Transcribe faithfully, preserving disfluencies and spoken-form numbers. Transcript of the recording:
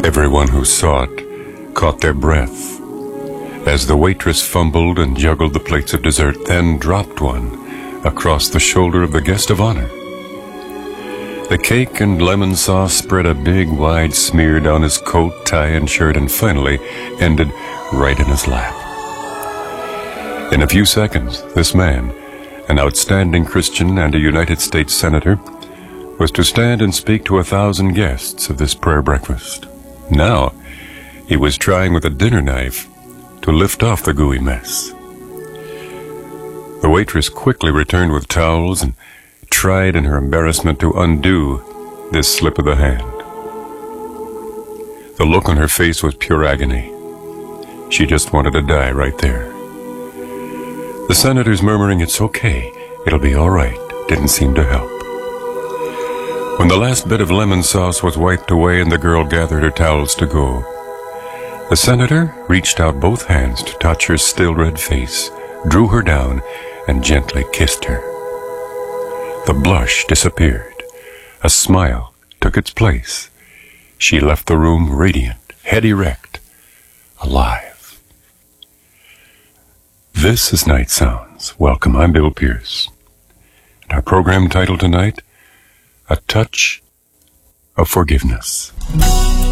Everyone who saw it caught their breath as the waitress fumbled and juggled the plates of dessert, then dropped one across the shoulder of the guest of honor. The cake and lemon sauce spread a big, wide smear down his coat, tie, and shirt, and finally ended right in his lap. In a few seconds, this man, an outstanding Christian and a United States Senator, was to stand and speak to a thousand guests of this prayer breakfast. Now, he was trying with a dinner knife to lift off the gooey mess. The waitress quickly returned with towels and tried in her embarrassment to undo this slip of the hand. The look on her face was pure agony. She just wanted to die right there. The senator's murmuring, "It's okay, it'll be all right," didn't seem to help. When the last bit of lemon sauce was wiped away and the girl gathered her towels to go, the senator reached out both hands to touch her still red face, drew her down, and gently kissed her. The blush disappeared. A smile took its place. She left the room radiant, head erect, alive. This is Night Sounds. Welcome, I'm Bill Pierce. And our program title tonight, A Touch of Forgiveness.